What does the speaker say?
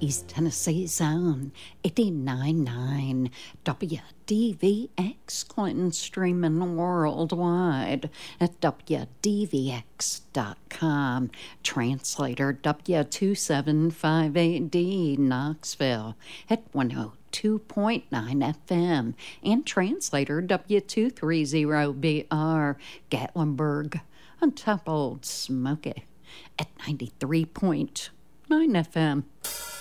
East Tennessee's own 89.9 WDVX, Clinton, streaming worldwide at WDVX.com. Translator W2758D, Knoxville at 102.9 FM, and translator W230BR, Gatlinburg on top Old Smoky at 93.9 FM.